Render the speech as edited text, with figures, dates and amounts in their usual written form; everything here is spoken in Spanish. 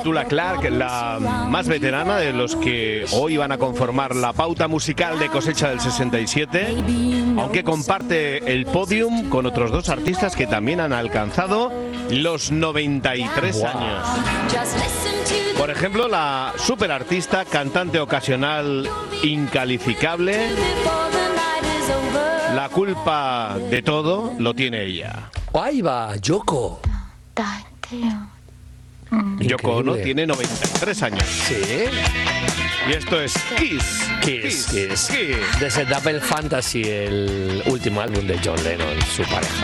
Petula Clark, la más veterana de los que hoy van a conformar la pauta musical de Cosecha del 67, aunque comparte el podium con otros dos artistas que también han alcanzado los 93 años. Por ejemplo, la superartista, cantante ocasional incalificable. La culpa de todo lo tiene ella. Ahí va, Yoko. Yoko Ono tiene 93 años. Sí. Y esto es Kiss. Kiss. Desde Double Fantasy, el último álbum de John Lennon, su pareja.